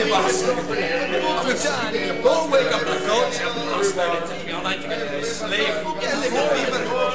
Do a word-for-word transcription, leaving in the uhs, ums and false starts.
Hey, boss. Good time. Go wake up, my coach. I was starting to be online together with slave. Yeah, they go even.